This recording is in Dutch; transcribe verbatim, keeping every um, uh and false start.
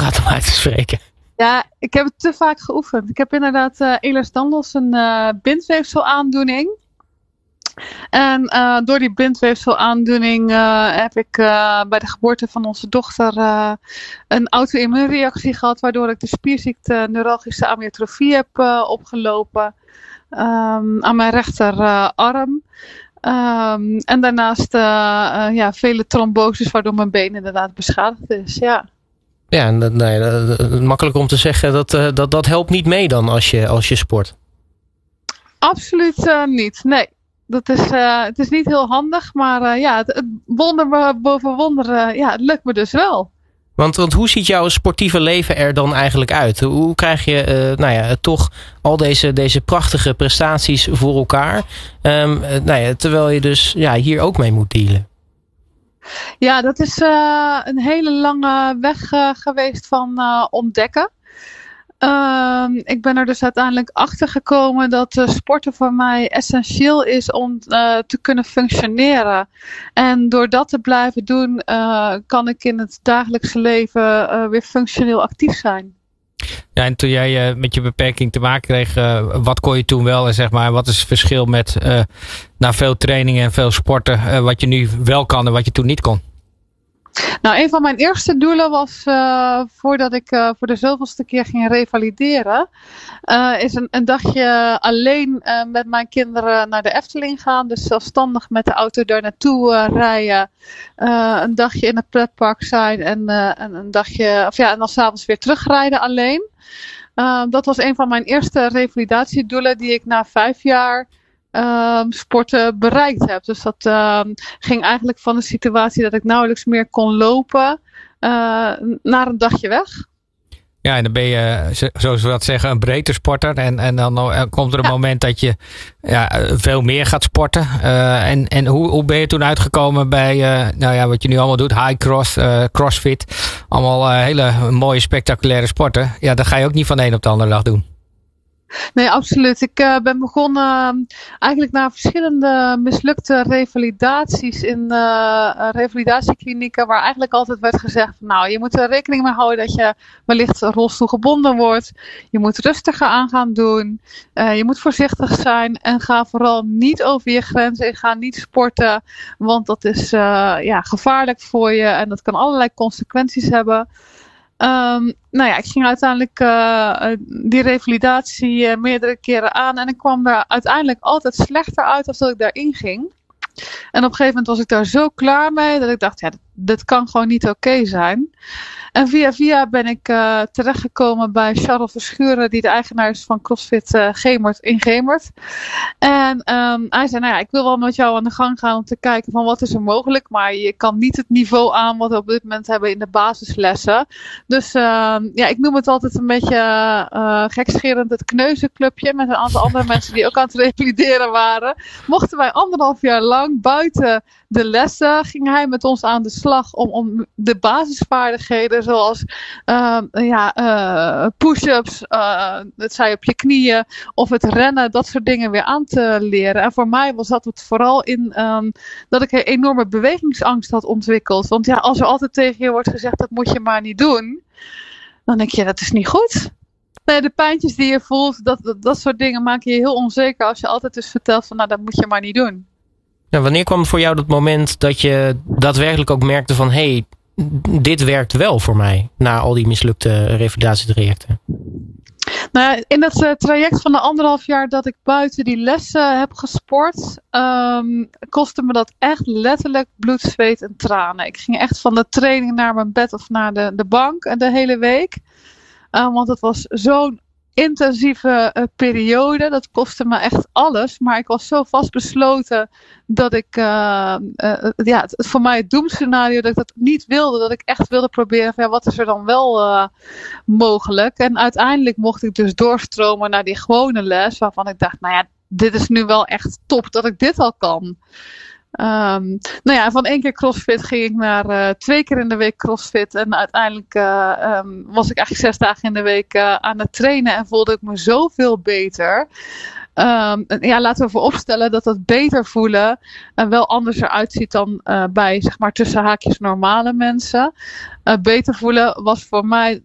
gaat om uit te spreken. Ja, ik heb het te vaak geoefend. Ik heb inderdaad uh, Ehlers-Danlos, een uh, bindweefselaandoening. En uh, door die bindweefselaandoening uh, heb ik uh, bij de geboorte van onze dochter uh, een auto-immuunreactie gehad, waardoor ik de spierziekte neuralgische amyotrofie heb uh, opgelopen um, aan mijn rechterarm. Uh, um, en daarnaast uh, uh, ja, vele tromboses, waardoor mijn been inderdaad beschadigd is. Ja. Ja, en dat, nee, dat, makkelijk om te zeggen, dat, uh, dat, dat helpt niet mee dan als je, als je sport. Absoluut uh, niet, nee. Dat is, uh, het is niet heel handig, maar uh, ja, het, het wonder boven wonder, uh, ja, het lukt me dus wel. Want, want hoe ziet jouw sportieve leven er dan eigenlijk uit? Hoe krijg je uh, nou ja, toch al deze, deze prachtige prestaties voor elkaar? Um, nou ja, terwijl je dus ja, hier ook mee moet dealen. Ja, dat is uh, een hele lange weg uh, geweest van uh, ontdekken. Uh, ik ben er dus uiteindelijk achter gekomen dat uh, sporten voor mij essentieel is om uh, te kunnen functioneren. En door dat te blijven doen, uh, kan ik in het dagelijkse leven uh, weer functioneel actief zijn. Ja, en toen jij uh, met je beperking te maken kreeg, uh, wat kon je toen wel en zeg maar, wat is het verschil met uh, na veel trainingen en veel sporten, uh, wat je nu wel kan en wat je toen niet kon? Nou, een van mijn eerste doelen was, uh, voordat ik uh, voor de zoveelste keer ging revalideren, uh, is een, een dagje alleen uh, met mijn kinderen naar de Efteling gaan. Dus zelfstandig met de auto daar naartoe uh, rijden. Uh, een dagje in het pretpark zijn en, uh, en een dagje, of ja, en dan 's avonds weer terugrijden alleen. Uh, dat was een van mijn eerste revalidatiedoelen die ik na vijf jaar Uh, sporten bereikt heb. Dus dat uh, ging eigenlijk van de situatie dat ik nauwelijks meer kon lopen uh, naar een dagje weg. Ja, en dan ben je, zoals we dat zeggen, een breedte sporter. En, en dan uh, komt er een ja. moment dat je ja, veel meer gaat sporten. Uh, en en hoe, hoe ben je toen uitgekomen bij uh, nou ja, wat je nu allemaal doet? High cross, uh, crossfit. Allemaal uh, hele mooie, spectaculaire sporten. Ja, dat ga je ook niet van de een op de andere dag doen. Nee, absoluut. Ik uh, ben begonnen uh, eigenlijk na verschillende mislukte revalidaties in uh, revalidatieklinieken, waar eigenlijk altijd werd gezegd, nou, je moet er rekening mee houden dat je wellicht rolstoelgebonden wordt. Je moet rustiger aan gaan doen. Uh, je moet voorzichtig zijn en ga vooral niet over je grenzen en ga niet sporten, want dat is uh, ja, gevaarlijk voor je en dat kan allerlei consequenties hebben. Um, nou ja, ik ging uiteindelijk uh, die revalidatie uh, meerdere keren aan en ik kwam daar uiteindelijk altijd slechter uit als dat ik daarin ging. En op een gegeven moment was ik daar zo klaar mee dat ik dacht, ja, dit, dit kan gewoon niet oké okay zijn. En via via ben ik uh, terechtgekomen bij Charles Verschuren, die de eigenaar is van CrossFit uh, Gemert in Gemert. En um, hij zei, nou ja, ik wil wel met jou aan de gang gaan om te kijken van wat is er mogelijk, maar je kan niet het niveau aan wat we op dit moment hebben in de basislessen. Dus uh, ja, ik noem het altijd een beetje uh, gekscherend het kneuzenclubje met een aantal andere mensen die ook aan het revalideren waren. Mochten wij anderhalf jaar lang buiten de lessen, ging hij met ons aan de slag om, om de basisvaardigheden zoals uh, ja, uh, push-ups, uh, het zij op je knieën of het rennen, dat soort dingen weer aan te leren. En voor mij was dat het vooral in um, dat ik een enorme bewegingsangst had ontwikkeld. Want ja, als er altijd tegen je wordt gezegd dat moet je maar niet doen, dan denk je dat is niet goed. Nee, de pijntjes die je voelt, dat, dat, dat soort dingen maken je heel onzeker als je altijd dus vertelt van nou dat moet je maar niet doen. Ja, wanneer kwam voor jou dat moment dat je daadwerkelijk ook merkte van hé, hey, dit werkt wel voor mij na al die mislukte revalidatietrajecten? Nou ja, in dat uh, traject van de anderhalf jaar dat ik buiten die lessen heb gesport, um, kostte me dat echt letterlijk bloed, zweet en tranen. Ik ging echt van de training naar mijn bed of naar de, de bank de hele week. Uh, want het was zo'n intensieve uh, periode. Dat kostte me echt alles. Maar ik was zo vastbesloten dat ik, uh, uh, ja, het, voor mij het doemscenario, dat ik dat niet wilde. Dat ik echt wilde proberen van ja, wat is er dan wel uh, mogelijk. En uiteindelijk mocht ik dus doorstromen naar die gewone les. Waarvan ik dacht, nou ja, dit is nu wel echt top dat ik dit al kan. Um, nou ja, van één keer CrossFit ging ik naar uh, twee keer in de week CrossFit. En uiteindelijk uh, um, was ik eigenlijk zes dagen in de week uh, aan het trainen. En voelde ik me zoveel beter. Um, ja, laten we vooropstellen dat dat beter voelen uh, wel anders eruit ziet dan uh, bij, zeg maar, tussen haakjes normale mensen. Uh, beter voelen was voor mij